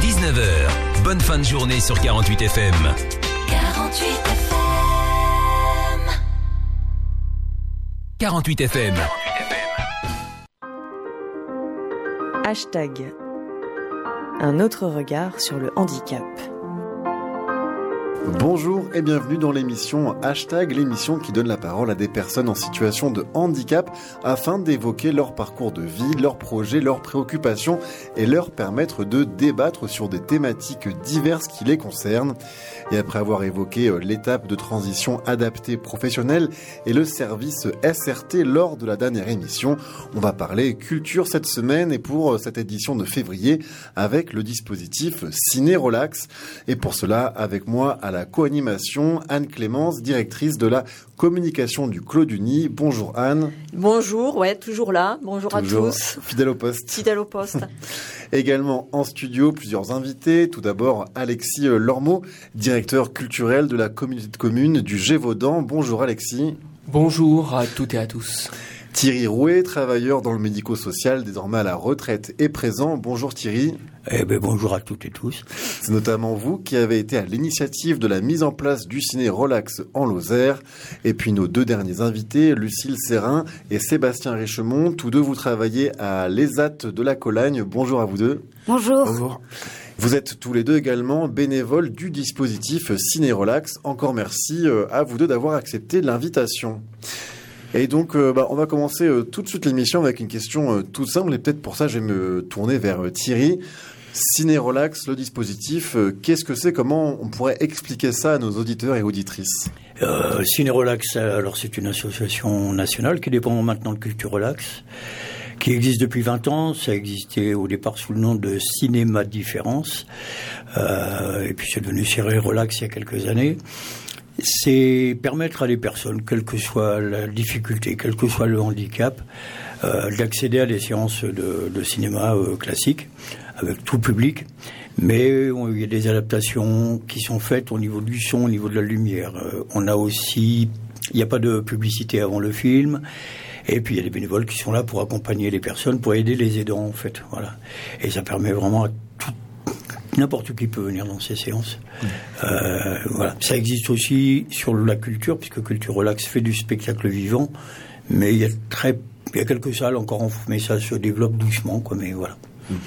19h. Bonne fin de journée sur 48 FM. 48 FM. 48 FM. Hashtag. Un autre regard sur le handicap. Bonjour et bienvenue dans l'émission Hashtag, l'émission qui donne la parole à des personnes en situation de handicap afin d'évoquer leur parcours de vie, leurs projets, leurs préoccupations et leur permettre de débattre sur des thématiques diverses qui les concernent. Et après avoir évoqué l'étape de transition adaptée professionnelle et le service SRT lors de la dernière émission, on va parler culture cette semaine et pour cette édition de février avec le dispositif Ciné Relax. Et pour cela, avec moi à la co-animation, Anne Clémence, directrice de la communication du Clos-du-Nid. Bonjour Anne. Bonjour, toujours là. Bonjour toujours à tous. Fidèle au poste. Fidèle au poste. Également en studio, plusieurs invités. Tout d'abord, Alexis Lormeau, directeur culturel de la communauté de communes du Gévaudan. Bonjour Alexis. Bonjour à toutes et à tous. Thierry Rouet, travailleur dans le médico-social, désormais à la retraite, est présent. Bonjour Thierry. Bonjour à toutes et tous. C'est notamment vous qui avez été à l'initiative de la mise en place du Ciné Relax en Lozère. Et puis nos deux derniers invités, Lucille Serrin et Sébastien Richemont. Tous deux, vous travaillez à l'ESAT de la Colagne. Bonjour à vous deux. Bonjour. Bonjour. Vous êtes tous les deux également bénévoles du dispositif Ciné Relax. Encore merci à vous deux d'avoir accepté l'invitation. Et donc, on va commencer tout de suite l'émission avec une question toute simple. Et peut-être pour ça, je vais me tourner vers Thierry. Ciné Relax, le dispositif, qu'est-ce que c'est? Comment on pourrait expliquer ça à nos auditeurs et auditrices? Ciné Relax, alors c'est une association nationale qui dépend maintenant de Culture Relax, qui existe depuis 20 ans. Ça existait au départ sous le nom de Cinéma Différence. Et puis c'est devenu Ciné Relax il y a quelques années. C'est permettre à des personnes, quelle que soit la difficulté, quel que soit le handicap, d'accéder à des séances de cinéma classique, avec tout public. Mais il y a des adaptations qui sont faites au niveau du son, au niveau de la lumière. On a aussi, il n'y a pas de publicité avant le film. Et puis il y a des bénévoles qui sont là pour accompagner les personnes, pour aider les aidants en fait. Voilà. Et ça permet vraiment à n'importe qui peut venir dans ces séances. Voilà. Ça existe aussi sur la culture, puisque Culture Relax fait du spectacle vivant, mais il y a quelques salles encore, mais ça se développe doucement, quoi. Mais voilà.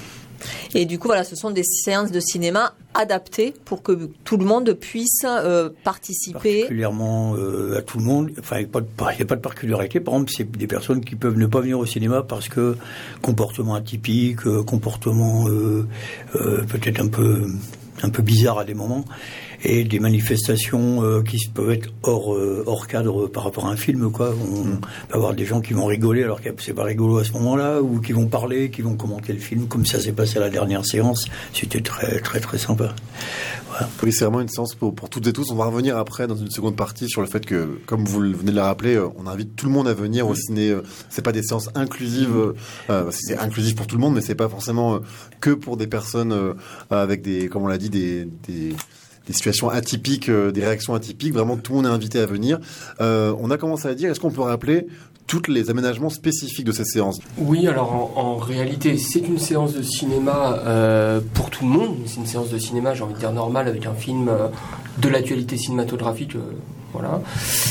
Et du coup, voilà, ce sont des séances de cinéma adaptées pour que tout le monde puisse participer. Particulièrement à tout le monde. Enfin, il n'y a pas de particularité. Par exemple, c'est des personnes qui peuvent ne pas venir au cinéma parce que comportement atypique, comportement peut-être un peu bizarre à des moments, et des manifestations qui peuvent être hors cadre par rapport à un film, quoi. On peut avoir des gens qui vont rigoler alors que c'est pas rigolo à ce moment-là, ou qui vont parler, qui vont commenter le film, comme ça s'est passé à la dernière séance. C'était très très très sympa. Voilà. Oui, c'est vraiment une séance pour toutes et tous. On va revenir après dans une seconde partie sur le fait que, comme vous venez de le rappeler, on invite tout le monde à venir au ciné. C'est pas des séances inclusives. C'est inclusif pour tout le monde, mais c'est pas forcément que pour des personnes avec des, comme on l'a dit, des situations atypiques, des réactions atypiques. Vraiment, tout le monde est invité à venir. On a commencé à dire, est-ce qu'on peut rappeler tous les aménagements spécifiques de ces séances? Oui, alors en réalité, c'est une séance de cinéma pour tout le monde. C'est une séance de cinéma, j'ai envie de dire, normale, avec un film de l'actualité cinématographique. Voilà.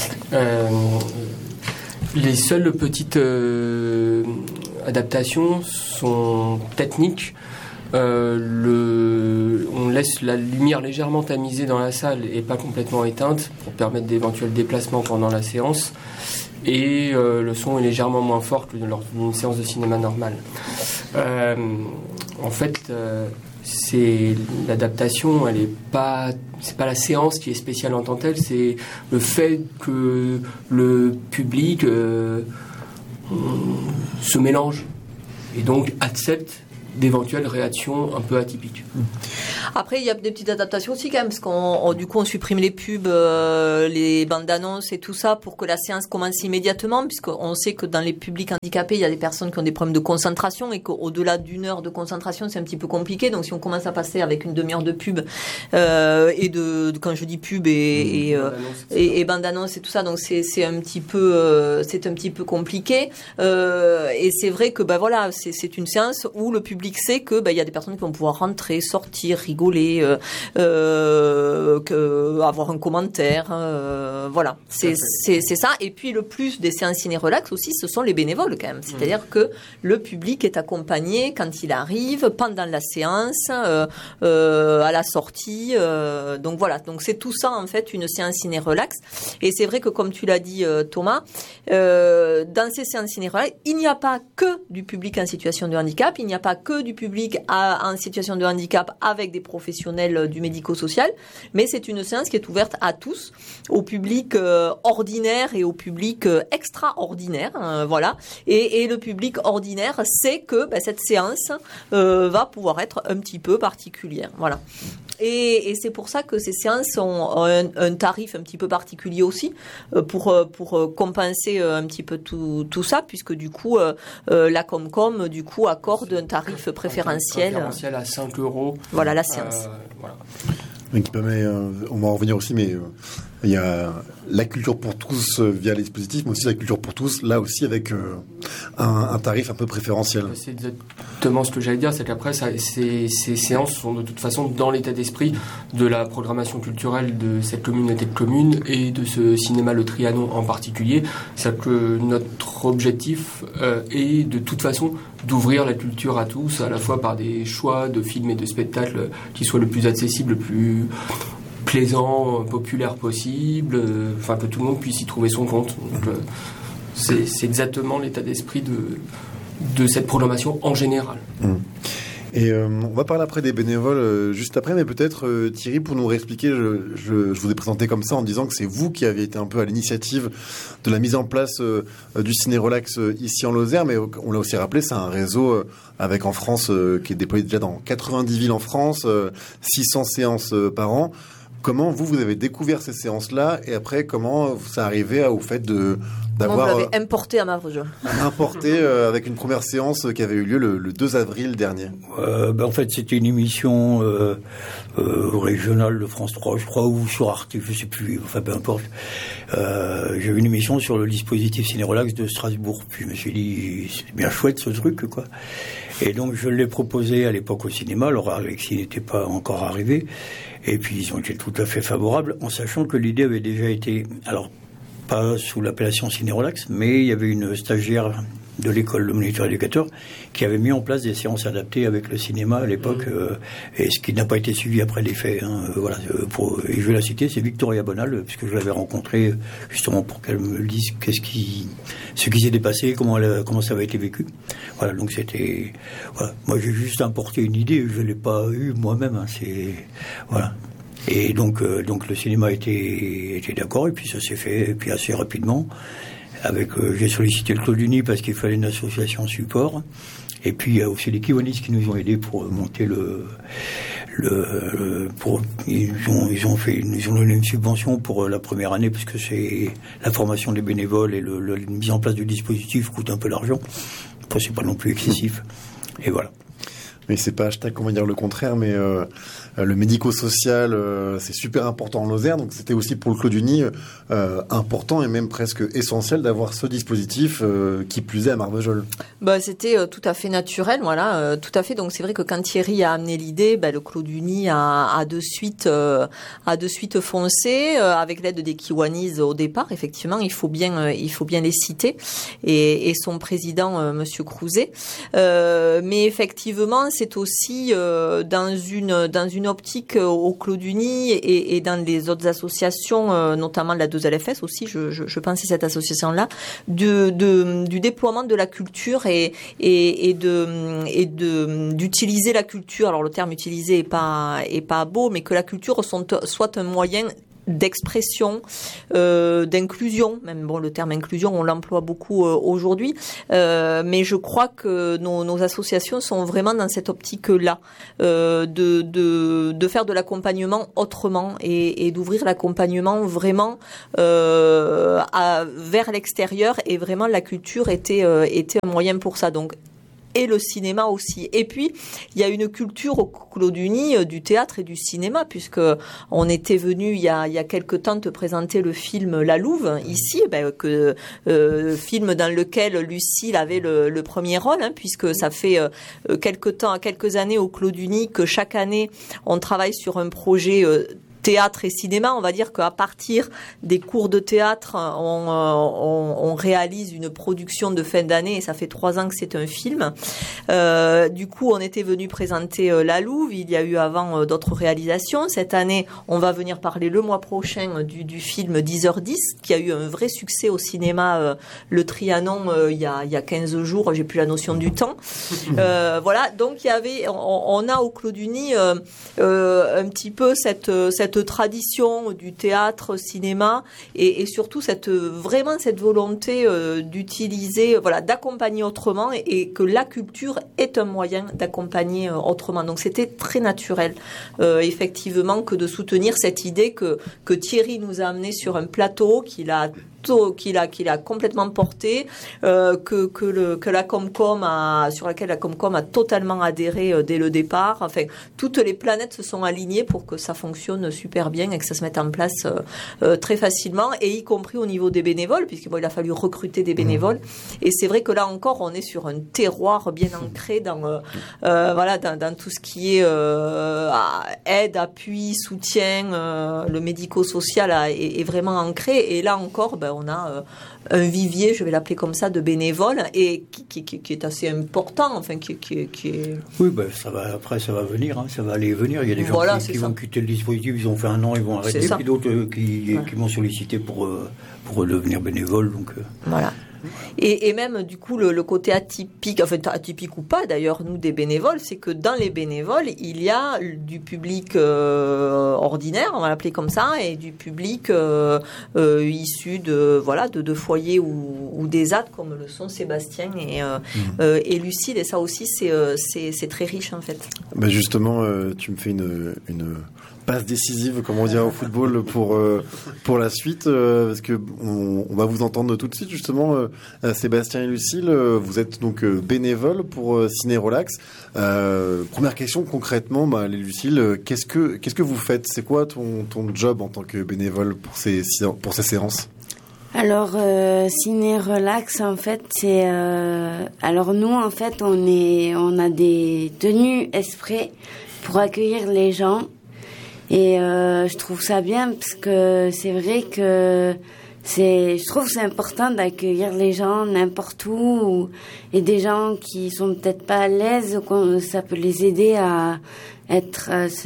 Les seules petites adaptations sont techniques. On laisse la lumière légèrement tamisée dans la salle et pas complètement éteinte pour permettre d'éventuels déplacements pendant la séance, et le son est légèrement moins fort que lors d'une séance de cinéma normale. En fait, c'est l'adaptation, c'est pas la séance qui est spéciale en tant que telle, c'est le fait que le public se mélange et donc accepte d'éventuelles réactions un peu atypiques. Après, il y a des petites adaptations aussi quand même, parce du coup on supprime les pubs, les bandes d'annonces et tout ça pour que la séance commence immédiatement, puisqu'on sait que dans les publics handicapés, il y a des personnes qui ont des problèmes de concentration et qu'au-delà d'une heure de concentration, c'est un petit peu compliqué. Donc si on commence à passer avec une demi-heure de pub et quand je dis pub et bande d'annonces et tout ça, donc c'est un petit peu compliqué. Et c'est vrai que voilà, c'est une séance où le public public sait que il y a des personnes qui vont pouvoir rentrer, sortir, rigoler, avoir un commentaire, voilà. C'est ça. Et puis le plus des séances ciné-relax aussi, ce sont les bénévoles quand même. C'est-à-dire que le public est accompagné quand il arrive, pendant la séance, à la sortie. Donc voilà. Donc c'est tout ça en fait une séance ciné-relax. Et c'est vrai que comme tu l'as dit Thomas, dans ces séances ciné-relax, il n'y a pas que du public en situation de handicap, il n'y a pas que du public en situation de handicap avec des professionnels du médico-social, mais c'est une séance qui est ouverte à tous, au public ordinaire et au public extraordinaire, voilà. Et le public ordinaire sait que cette séance va pouvoir être un petit peu particulière, voilà. Et c'est pour ça que ces séances ont un tarif un petit peu particulier aussi, pour compenser un petit peu tout ça, puisque du coup la Comcom du coup accorde un tarif préférentiel. Préférentiel à 5 €. Voilà la séance. Voilà. Mais qui permet, on va en revenir aussi, mais il y a la culture pour tous via les dispositifs, mais aussi la culture pour tous, là aussi avec un tarif un peu préférentiel. C'est exactement ce que j'allais dire, c'est qu'après, ces séances sont de toute façon dans l'état d'esprit de la programmation culturelle de cette communauté de communes et de ce cinéma Le Trianon en particulier. C'est que notre objectif est de toute façon d'ouvrir la culture à tous, à la fois par des choix de films et de spectacles qui soient le plus accessibles, le plus plaisant, populaire possible, enfin que tout le monde puisse y trouver son compte. Donc, c'est exactement l'état d'esprit de cette programmation en général. Et on va parler après des bénévoles juste après, mais peut-être Thierry, pour nous réexpliquer, je vous ai présenté comme ça en disant que c'est vous qui aviez été un peu à l'initiative de la mise en place du ciné-relax ici en Lozère, mais on l'a aussi rappelé, c'est un réseau avec en France qui est déployé déjà dans 90 villes en France, 600 séances par an. Comment vous avez découvert ces séances-là et après comment ça arrivait au fait d'avoir... Comment vous l'avez importé à Marvejols. Importé avec une première séance qui avait eu lieu le 2 avril dernier. En fait, c'était une émission régionale de France 3, je crois, ou sur Arte, je sais plus, enfin peu importe. J'ai vu une émission sur le dispositif ciné-relax de Strasbourg. Puis je me suis dit, c'est bien chouette ce truc, quoi. Et donc je l'ai proposé à l'époque au cinéma, alors Alexis n'était pas encore arrivé. Et puis ils ont été tout à fait favorables, en sachant que l'idée avait déjà été, alors pas sous l'appellation ciné-relax, mais il y avait une stagiaire de l'école de moniteur éducateur qui avait mis en place des séances adaptées avec le cinéma à l'époque, et ce qui n'a pas été suivi après les faits. Voilà, et je vais la citer, c'est Victoria Bonal, puisque je l'avais rencontrée justement pour qu'elle me dise ce qui s'est dépassé, comment ça avait été vécu. Voilà, donc c'était... Voilà. Moi j'ai juste importé une idée, je ne l'ai pas eue moi-même. Voilà. Et donc le cinéma était d'accord, et puis ça s'est fait, et puis assez rapidement. J'ai sollicité le Clos-du-Nid parce qu'il fallait une association support. Et puis il y a aussi les Kiwanis qui nous ont aidés pour monter ils ont donné une subvention pour la première année, parce que c'est la formation des bénévoles et la mise en place du dispositif coûte un peu d'argent. Après c'est pas non plus excessif. Et voilà. Mais c'est pas hashtag qu'on va dire le contraire, mais le médico-social, c'est super important en Lozère, donc c'était aussi pour le Clos-du-Nid important et même presque essentiel d'avoir ce dispositif qui plus est à Marvejols. C'était tout à fait naturel, voilà, tout à fait. Donc c'est vrai que quand Thierry a amené l'idée, le Clos-du-Nid a de suite foncé avec l'aide des Kiwanis au départ. Effectivement, il faut bien les citer, et son président, Monsieur Crouzet. Mais effectivement, c'est aussi dans une optique au Clos-du-Nid et dans les autres associations, notamment la 2LFS aussi, je pense à cette association-là, du déploiement de la culture et d'utiliser la culture. Alors le terme utilisé est pas beau, mais que la culture soit un moyen d'expression, d'inclusion. Même le terme inclusion, on l'emploie beaucoup aujourd'hui, mais je crois que nos associations sont vraiment dans cette optique-là, de faire de l'accompagnement autrement et d'ouvrir l'accompagnement vraiment vers l'extérieur, et vraiment la culture était un moyen pour ça. Donc et le cinéma aussi. Et puis, il y a une culture au Clos du Nid du théâtre et du cinéma, puisque on était venu il y a quelque temps te présenter le film La Louve, ici, film dans lequel Lucille avait le premier rôle, puisque ça fait quelques années au Clos du Nid que chaque année, on travaille sur un projet théâtre et cinéma. On va dire qu'à partir des cours de théâtre, on réalise une production de fin d'année, et ça fait 3 ans que c'est un film. Du coup, on était venu présenter La Louve. Il y a eu avant d'autres réalisations. Cette année, on va venir parler le mois prochain du film 10h10, qui a eu un vrai succès au cinéma, le Trianon, il y a 15 jours. J'ai plus la notion du temps. Voilà. Donc, on a au Clos du Nid un petit peu cette tradition du théâtre, cinéma, et surtout cette volonté d'utiliser, d'accompagner autrement, et que la culture est un moyen d'accompagner autrement. Donc c'était très naturel, effectivement, que de soutenir cette idée que Thierry nous a amené sur un plateau qu'il a complètement porté, que la Comcom sur laquelle la Comcom a totalement adhéré dès le départ. Enfin, toutes les planètes se sont alignées pour que ça fonctionne super bien et que ça se mette en place très facilement, et y compris au niveau des bénévoles, puisqu'il a fallu recruter des bénévoles. Et c'est vrai que là encore, on est sur un terroir bien ancré dans tout ce qui est aide, appui, soutien. Le médico-social est vraiment ancré. Et là encore, on a un vivier, je vais l'appeler comme ça, de bénévoles, et qui est assez important, enfin qui est... Oui, ça va venir, ça va aller venir. Il y a des gens qui vont quitter le dispositif, ils ont fait 1 an, ils vont arrêter, puis d'autres qui m'ont sollicité pour devenir bénévole. Donc, voilà. Et même du coup le côté atypique ou pas d'ailleurs, nous des bénévoles, c'est que dans les bénévoles il y a du public ordinaire, on va l'appeler comme ça, et du public issu de foyers ou des ZAD, comme le sont Sébastien et Lucille, et ça aussi c'est très riche en fait. Justement, tu me fais une passe décisive, comme on dirait au football, pour la suite, parce que on va vous entendre tout de suite justement. Sébastien et Lucille, vous êtes donc bénévoles pour Ciné Relax. Première question concrètement, Lucille, qu'est-ce que vous faites? C'est quoi ton job en tant que bénévole pour ces séances? Alors Ciné Relax, en fait, c'est alors nous en fait on a des tenues exprès pour accueillir les gens. Et je trouve ça bien, parce que c'est vrai que je trouve que c'est important d'accueillir les gens n'importe où, et des gens qui sont peut-être pas à l'aise, ça peut les aider à être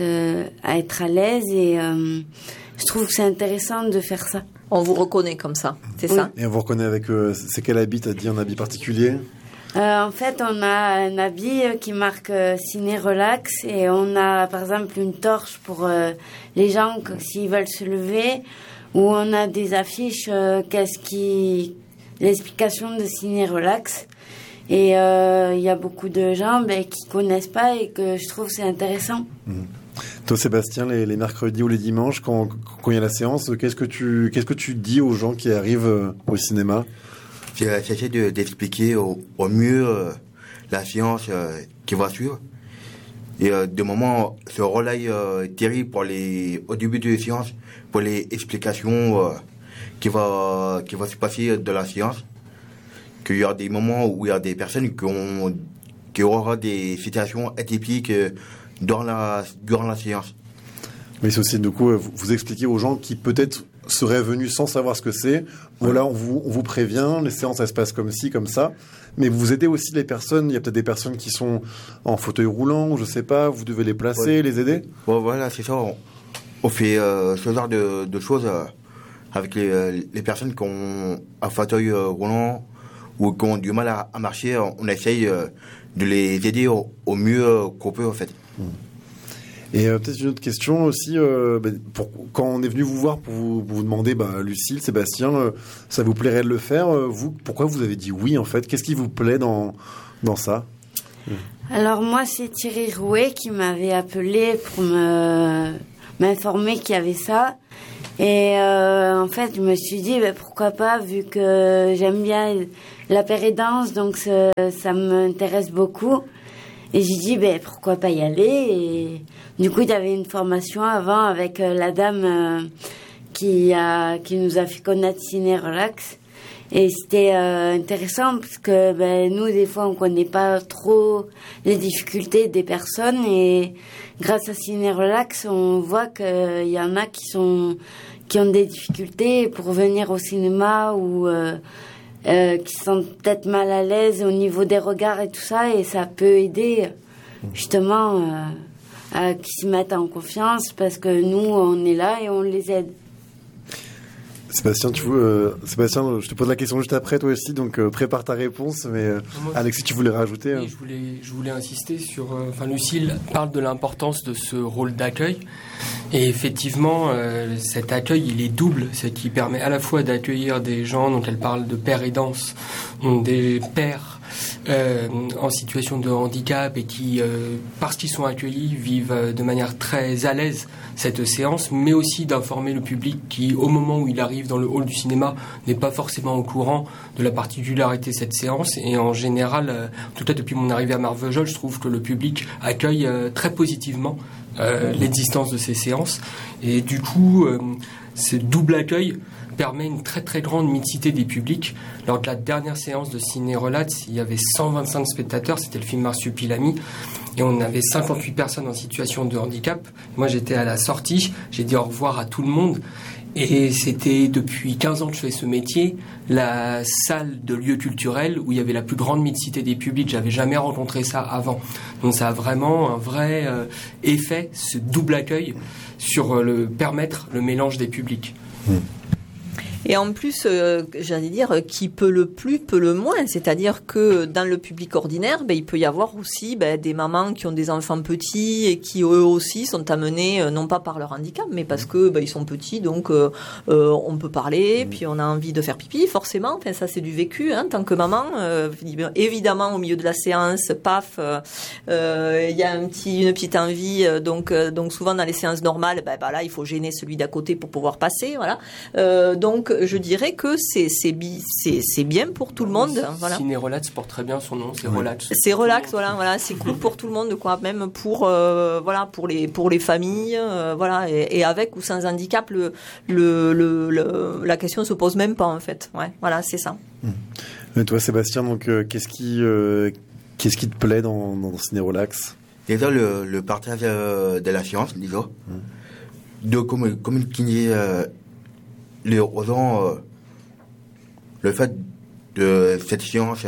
à l'aise, et je trouve que c'est intéressant de faire ça. On vous reconnaît comme ça, c'est ça? Et on vous reconnaît avec c'est quel habit? T'as dit un habit particulier? En fait, on a un habit qui marque Ciné Relax, et on a par exemple une torche pour les gens s'ils veulent se lever, ou on a des affiches l'explication de Ciné Relax. Et il y a beaucoup de gens qui connaissent pas, et que je trouve c'est intéressant. Toi, Sébastien, les mercredis ou les dimanches, quand il y a la séance, qu'est-ce que tu dis aux gens qui arrivent au cinéma? J'essaie d'expliquer au mieux la séance qui va suivre. Et de moment, ce relaye Thierry au début de la séance, pour les explications qui va se passer de la séance. Qu'il y a des moments où il y a des personnes qui auront des situations atypiques durant la séance. Mais c'est aussi, du coup, vous expliquez aux gens qui peut-être seraient venus sans savoir ce que c'est. Voilà, on vous prévient, les séances, elles se passent comme ci, comme ça. Mais vous aidez aussi les personnes. Il y a peut-être des personnes qui sont en fauteuil roulant, je sais pas, vous devez les placer, les aider. Voilà, c'est ça. On fait ce genre de choses avec les personnes qui ont un fauteuil roulant ou qui ont du mal à marcher. On essaye de les aider au mieux qu'on peut, en fait. Et peut-être une autre question aussi, quand on est venu vous voir pour vous demander, Lucille, Sébastien, ça vous plairait de le faire, vous, pourquoi vous avez dit oui en fait? Qu'est-ce qui vous plaît dans ça? Alors moi, c'est Thierry Rouet qui m'avait appelé pour m'informer qu'il y avait ça. Et en fait, je me suis dit, pourquoi pas, vu que j'aime bien la pérédance, donc ça m'intéresse beaucoup. Et j'ai dit, pourquoi pas y aller. Et du coup, il y avait une formation avant avec la dame qui nous a fait connaître Ciné Relax. Et c'était intéressant parce que nous, des fois, on connaît pas trop les difficultés des personnes. Et grâce à Ciné Relax, on voit qu'il y en a qui ont des difficultés pour venir au cinéma ou qui sont peut-être mal à l'aise au niveau des regards et tout ça. Et ça peut aider justement à qu'ils se mettent en confiance parce que nous, on est là et on les aide. Sébastien, Sébastien, je te pose la question juste après, toi aussi, donc prépare ta réponse. Mais Alexis, tu voulais rajouter Oui, je voulais insister sur. Lucille parle de l'importance de ce rôle d'accueil, et effectivement, cet accueil, il est double, c'est qui permet à la fois d'accueillir des gens, donc elle parle de père aidance, donc des pères en situation de handicap et qui, parce qu'ils sont accueillis, vivent de manière très à l'aise cette séance, mais aussi d'informer le public qui, au moment où il arrive dans le hall du cinéma, n'est pas forcément au courant de la particularité de cette séance. Et en général, en tout cas depuis mon arrivée à Marvejols, je trouve que le public accueille très positivement l'existence de ces séances. Et du coup, ce double accueil permet une très très grande mixité des publics. Lors de la dernière séance de Ciné Relax, il y avait 125 spectateurs, c'était le film Marsupilami, et on avait 58 personnes en situation de handicap. Moi, j'étais à la sortie, j'ai dit au revoir à tout le monde, et c'était depuis 15 ans que je fais ce métier, la salle de lieu culturel où il y avait la plus grande mixité des publics. J'avais jamais rencontré ça avant. Donc ça a vraiment un vrai effet, ce double accueil, sur permettre le mélange des publics. Et en plus, j'allais dire, qui peut le plus, peut le moins. C'est-à-dire que dans le public ordinaire, il peut y avoir aussi des mamans qui ont des enfants petits et qui eux aussi sont amenés, non pas par leur handicap, mais parce que ils sont petits, donc on peut parler, puis on a envie de faire pipi, forcément. Enfin, ça c'est du vécu, hein, tant que maman. Évidemment, au milieu de la séance, paf, il y a une petite envie. Donc souvent dans les séances normales, là, il faut gêner celui d'à côté pour pouvoir passer, voilà. Donc je dirais que c'est bien pour tout le monde. Voilà. Ciné Relax porte très bien son nom, c'est Relax. C'est relax, voilà, c'est cool pour tout le monde, quoi, même pour pour les familles, voilà, et avec ou sans handicap, la question se pose même pas en fait. Ouais, voilà, c'est ça. Et toi, Sébastien, donc qu'est-ce qui te plaît dans Ciné Relax? Déjà le partage de la science, déjà, de communiquer aux gens le fait de cette science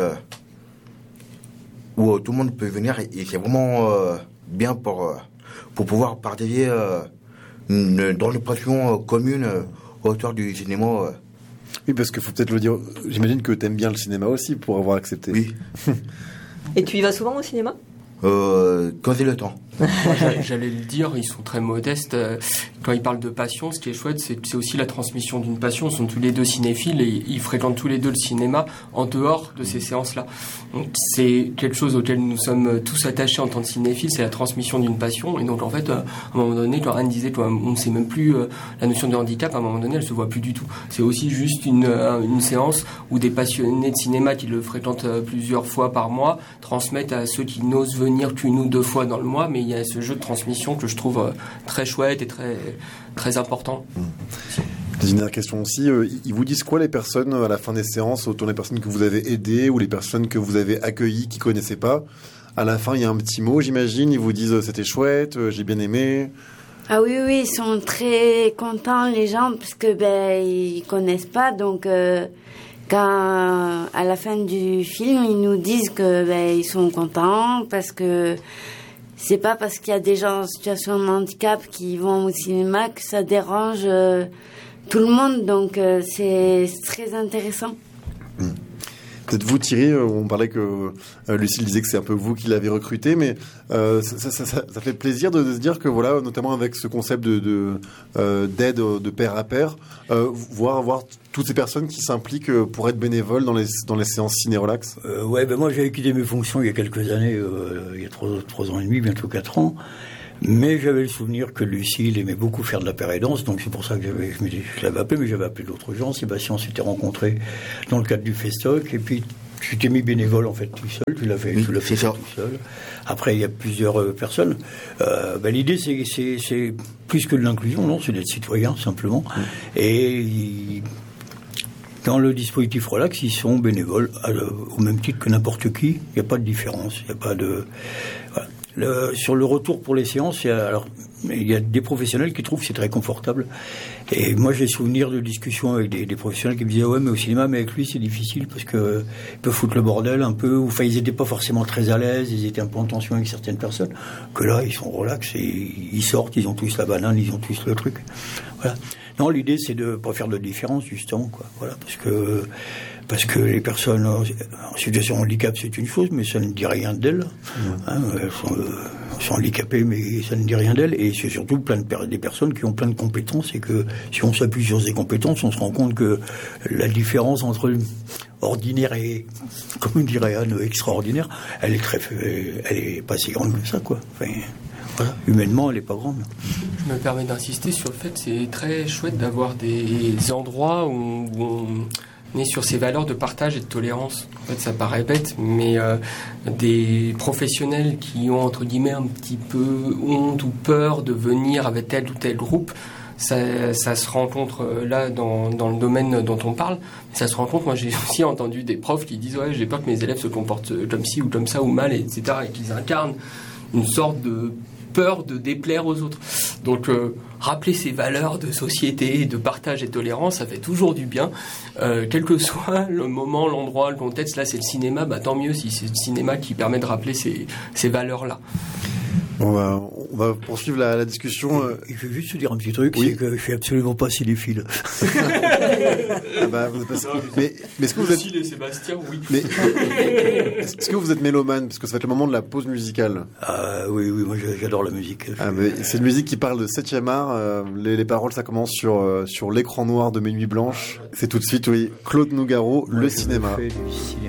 où tout le monde peut venir, et c'est vraiment bien pour pouvoir partager dans une passion commune autour du cinéma. Oui, parce qu'il faut peut-être le dire, j'imagine que tu aimes bien le cinéma aussi pour avoir accepté. Oui. Et tu y vas souvent au cinéma? Quand j'ai le temps. J'allais le dire, ils sont très modestes. Quand ils parlent de passion, ce qui est chouette, c'est aussi la transmission d'une passion. Ils sont tous les deux cinéphiles et ils fréquentent tous les deux le cinéma en dehors de ces séances-là. Donc c'est quelque chose auquel nous sommes tous attachés en tant que cinéphiles, c'est la transmission d'une passion. Et donc en fait, à un moment donné, quand Anne disait qu'on ne sait même plus la notion de handicap, à un moment donné, elle se voit plus du tout. C'est aussi juste une séance où des passionnés de cinéma qui le fréquentent plusieurs fois par mois transmettent à ceux qui n'osent venir qu'une ou deux fois dans le mois, mais il y a ce jeu de transmission que je trouve très chouette et très, très important. Une dernière question aussi, ils vous disent quoi les personnes à la fin des séances, autant les personnes que vous avez aidées ou les personnes que vous avez accueillies qui ne connaissaient pas? À la fin, il y a un petit mot, j'imagine, ils vous disent c'était chouette, j'ai bien aimé. Ah oui, ils sont très contents les gens parce que ils connaissent pas, donc quand à la fin du film ils nous disent que ils sont contents parce que c'est pas parce qu'il y a des gens en situation de handicap qui vont au cinéma que ça dérange tout le monde, donc c'est très intéressant. Peut-être vous, Thierry, on parlait que Lucille disait que c'est un peu vous qui l'avez recruté, mais ça fait plaisir de se dire que voilà, notamment avec ce concept d'aide de pair à pair, voir toutes ces personnes qui s'impliquent pour être bénévoles dans les séances Ciné Relax. Moi j'avais quitté mes fonctions il y a quelques années, il y a 3 ans et demi, bientôt 4 ans. Mais j'avais le souvenir que Lucille aimait beaucoup faire de la pérédance, donc c'est pour ça que je l'avais appelé, mais j'avais appelé d'autres gens. Sébastien, on s'était rencontrés dans le cadre du Festoc, et puis tu t'es mis bénévole en fait tout seul, tu l'as fait tout seul. Après, il y a plusieurs personnes. L'idée, c'est plus que de l'inclusion, non, c'est d'être citoyen simplement. Et dans le dispositif Relax, ils sont bénévoles au même titre que n'importe qui. Il n'y a pas de différence, il n'y a pas de. Voilà. Sur le retour pour les séances, il y a des professionnels qui trouvent que c'est très confortable. Et moi, j'ai souvenir de discussions avec des professionnels qui me disaient ouais, mais au cinéma, mais avec lui, c'est difficile parce que il peut foutre le bordel un peu. Enfin, ils n'étaient pas forcément très à l'aise. Ils étaient un peu en tension avec certaines personnes. Que là, ils sont relax et ils sortent. Ils ont tous la banane, ils ont tous le truc. Voilà. Non, l'idée, c'est de pas faire de différence justement, quoi. Voilà, parce que les personnes en situation de handicap, c'est une chose, mais ça ne dit rien d'elles. Hein, elles sont handicapées, mais ça ne dit rien d'elles. Et c'est surtout des personnes qui ont plein de compétences, et que si on s'appuie sur ces compétences, on se rend compte que la différence entre ordinaire et, comme dirait Anne, extraordinaire, elle est pas si grande que ça, quoi. Enfin, voilà. Humainement, elle n'est pas grande. Je me permets d'insister sur le fait que c'est très chouette d'avoir des endroits où on est sur ces valeurs de partage et de tolérance. En fait, ça paraît bête, mais des professionnels qui ont, entre guillemets, un petit peu honte ou peur de venir avec tel ou tel groupe, ça se rencontre là dans le domaine dont on parle. Ça se rencontre, moi j'ai aussi entendu des profs qui disent « Ouais, j'ai peur que mes élèves se comportent comme ci ou comme ça ou mal, etc. » et qu'ils incarnent une sorte de peur de déplaire aux autres. Donc rappeler ces valeurs de société, de partage et de tolérance, ça fait toujours du bien, quel que soit le moment, l'endroit, le contexte. Là c'est le cinéma, tant mieux si c'est le cinéma qui permet de rappeler ces valeurs-là. On va poursuivre la discussion. Je vais juste te dire un petit truc, oui. C'est que je suis absolument pas cinéphile. Mais est-ce que vous êtes... Lucille et Sébastien, oui. Mais est-ce que vous êtes mélomane? Parce que ça va être le moment de la pause musicale. Oui, moi j'adore la musique. Mais c'est une musique qui parle de 7e art. Les paroles, ça commence sur l'écran noir de Mes Nuits Blanches. C'est tout de suite, oui. Claude Nougaro, le cinéma.